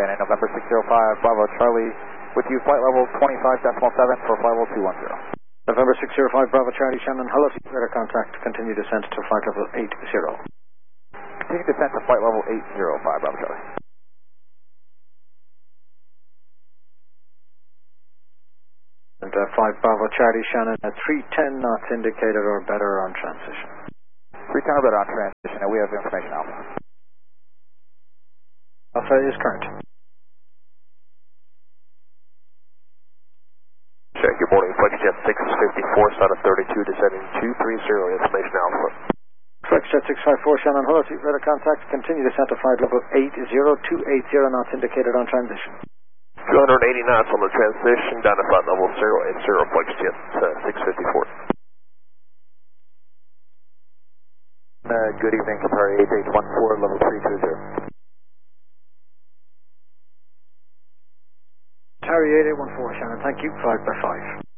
November 605, Bravo Charlie, with you flight level 25.7 for flight level 210. November 605, Bravo Charlie, Shannon, hello, radar contact, continue descent to flight level 80. Continue descent to flight level 805, Bravo Charlie. And 5 Bravo Charlie, Shannon, at 310 knots indicated or better on transition. 310 or better on transition, and we have information Alpha. Alpha is current. Check, good morning, FlexJet 654, Santa 32, descending 230, information Alpha. FlexJet 654, Shannon, hello, radar contact, continue descent to flight level 80280 knots indicated on transition. 280 knots on the transition, down to flight level 080, FlexJet 654. Good evening, Qatari 8814, level 320. Qatari 8814, Shannon, thank you, 5 by 5.